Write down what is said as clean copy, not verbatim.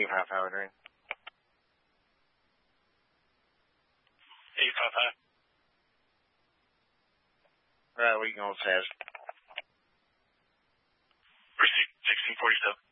Negative half hour drain. 855. Right, we can hold Saz. Proceed, 1647.